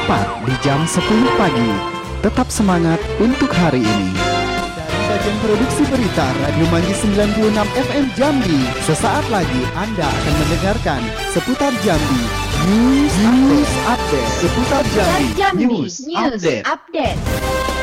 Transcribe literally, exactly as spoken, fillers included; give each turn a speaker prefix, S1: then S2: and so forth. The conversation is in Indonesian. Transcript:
S1: tepat di jam sepuluh pagi. Tetap semangat untuk hari ini. Dari bagian produksi berita Radio Manji sembilan puluh enam F M Jambi, sesaat lagi Anda akan mendengarkan seputar Jambi News Update. Seputar Jambi
S2: Jambi
S1: News
S2: News
S1: Update.
S2: Update.